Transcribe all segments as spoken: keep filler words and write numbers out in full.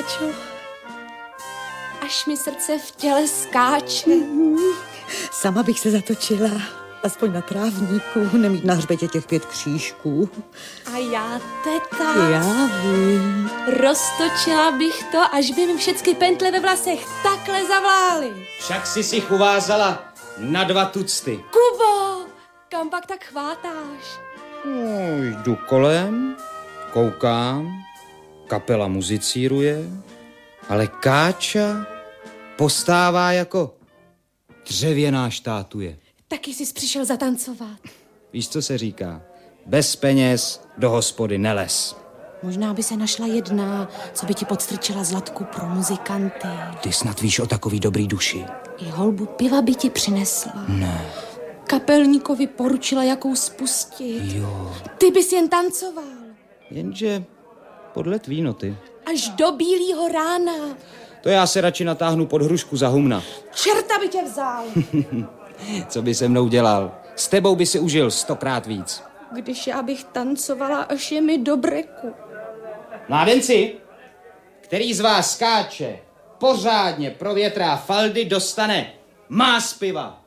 Káčo, až mi srdce v těle skáče. Sama bych se zatočila, aspoň na trávníku, nemít na hřbetě těch pět křížků. A já, teta, Já vím. roztočila bych to, až by mi všechny pentle ve vlasech takhle zavlály. Však si si uvázala na dva tucty. Kubo, kam pak tak chvátáš? No, jdu kolem, koukám, kapela muzicíruje, ale Káča postává jako dřevěná štátuje. Taky jsi přišel zatancovat. Víš, co se říká? Bez peněz do hospody neles. Možná by se našla jedna, co by ti podstrčila zlatku pro muzikanty. Ty snad víš o takový dobrý duši. I holbu piva by ti přinesla. Ne. Kapelníkovi poručila, jakou spustit. Jo. Ty bys jen tancoval. Jenže podle tvý noty. Až do bílýho rána. To já se radši natáhnu pod hrušku za humna. Čerta by tě vzal. Co by se mnou dělal? S tebou by si užil stokrát víc. Když já bych tancovala, až je mi do breku. Mládenci, který z vás skáče, pořádně provětrá faldy, dostane más piva.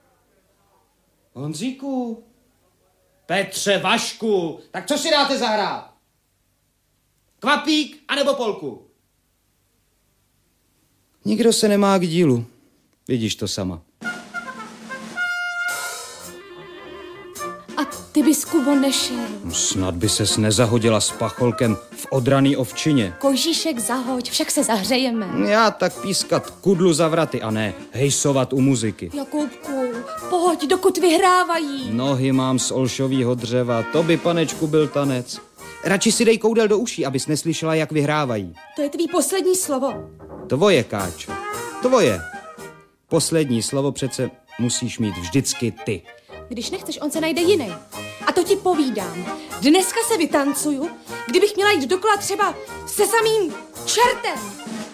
Honzíku, Petře, Vašku, tak co si dáte zahrát? Kvapík anebo polku? Nikdo se nemá k dílu. Vidíš to sama. A ty bys, Kubo, nešel. Snad by ses nezahodila s pacholkem v odraný ovčině. Kožíšek zahoď, však se zahřejeme. Já tak pískat kudlu za vraty a ne hejsovat u muziky. Jakubku, pojď, dokud vyhrávají. Nohy mám z olšovýho dřeva, to by, panečku, byl tanec. Radši si dej koudel do uší, abys neslyšela, jak vyhrávají. To je tvý poslední slovo. Tvoje, Káčo, tvoje. Poslední slovo přece musíš mít vždycky ty. Když nechceš, on se najde jiný. A to ti povídám. Dneska se vytancuju, kdybych měla jít dokola třeba se samým čertem.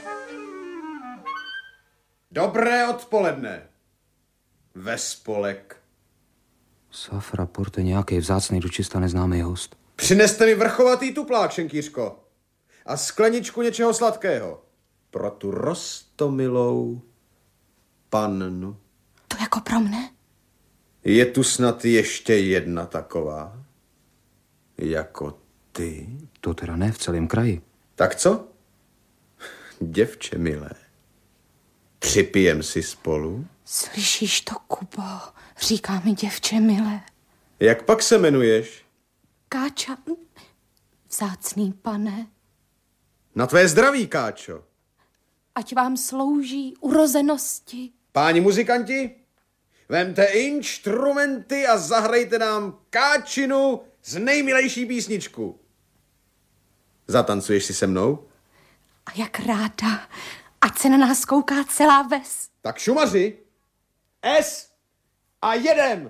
Dobré odpoledne. Vespolek. Safra, porte, nějaký vzácnej dočista neznámý host. Přineste mi vrchovatý tuplák, šenkýřko. A skleničku něčeho sladkého. Pro tu roztomilou pannu. To jako pro mne? Je tu snad ještě jedna taková? Jako ty? To teda ne v celém kraji. Tak co? Děvče milé, připijem si spolu? Slyšíš to, Kubo? Říká mi děvče milé. Jak pak se jmenuješ? Káča, vzácný pane. Na tvé zdraví, Káčo. Ať vám slouží urozenosti. Páni muzikanti, vemte instrumenty a zahrajte nám Káčinu z nejmilejší písničku. Zatancuješ si se mnou? A jak ráda, ať se na nás kouká celá ves. Tak šumaři, S a jedem!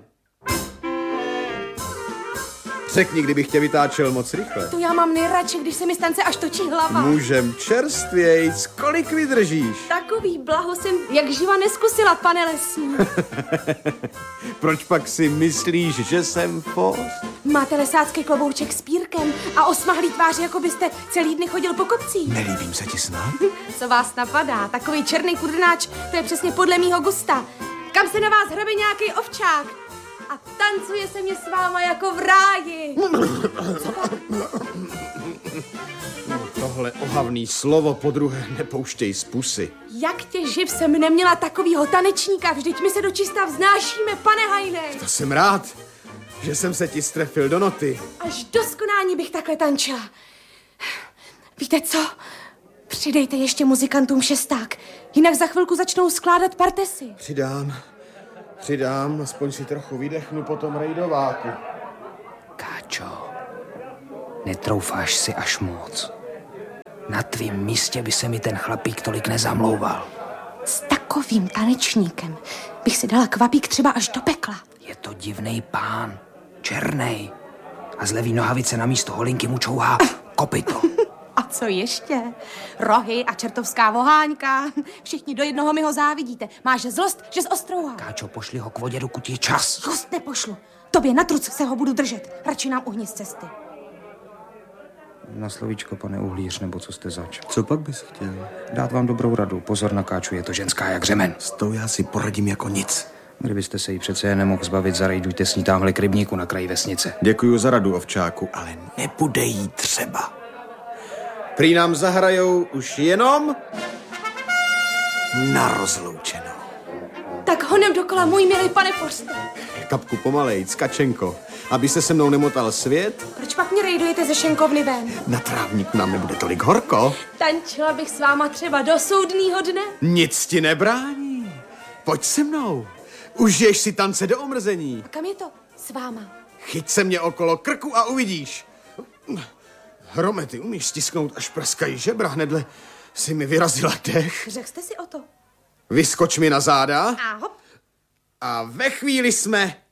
Řekni, kdybych tě vytáčel moc rychle. To já mám nejradši, když se mi stance až točí hlava. Můžem čerstvějc, kolik vydržíš? Takový blaho jsem jak živa neskusila, pane lesní. Proč pak si myslíš, že jsem fos? Máte lesácký klobouček s pírkem a osmahlý tvář, jako byste celý dny chodil po kopcích. Nelíbím se ti snad? Co vás napadá? Takový černý kudrnáč, to je přesně podle mýho gusta. Kam se na vás hrabe nějaký ovčák? A tancuje se mě s váma jako v ráji. Tohle ohavný slovo podruhé nepouštěj z pusy. Jak tě živ jsem neměla takovýho tanečníka, vždyť my se dočista vznášíme, pane Hajnej. To jsem rád, že jsem se ti strefil do noty. Až do skonání bych takhle tančila. Víte co? Přidejte ještě muzikantům šesták, jinak za chvilku začnou skládat partesy. Přidám, přidám, aspoň si trochu vydechnu po tom rejdováku. Káčo, netroufáš si až moc. Na tvým místě by se mi ten chlapík tolik nezamlouval. S takovým tanečníkem bych si dala kvapík třeba až do pekla. Je to divnej pán, černej. A z levý nohavice na místo holinky mu čouhá kopyto. A co ještě? Rohy a čertovská voháňka. Všichni do jednoho mi ho závidíte. Máš zlost, že z ostrouhá. Káčo, pošli ho k vodě, dokud je čas. Zlost nepošlu. Tobě na truc se ho budu držet. Radši nám uhni z cesty. Na slovíčko, pane Uhlíř, nebo co jste zač? Co pak bys chtěl? Dát vám dobrou radu. Pozor na Káču, je to ženská jak řemen. S tou já si poradím jako nic. Kdybyste se jí přece jen nemohl zbavit, zarejdujte s ní támhle k rybníku na kraji vesnice. Děkuju za radu, ovčáku, ale nebude jí třeba. Prý nám zahrajou už jenom... Na rozloučenou. Tak honem dokola, můj milý pane Forste. Kapku pomalejc, Kačenko, aby se se mnou nemotal svět. Proč pak mě rejdujete ze šenkovny ven? Na trávníku nám nebude tolik horko. Tančila bych s váma třeba do soudnýho dne. Nic ti nebrání. Pojď se mnou. Užiješ si tance do omrzení. A kam je to? S váma. Chyť se mě okolo krku a uvidíš. Hrome, ty umíš stisknout, až praskají žebra. Hnedle si mi vyrazila dech. Řekl jste si o to. Vyskoč mi na záda. A hop. A ve chvíli jsme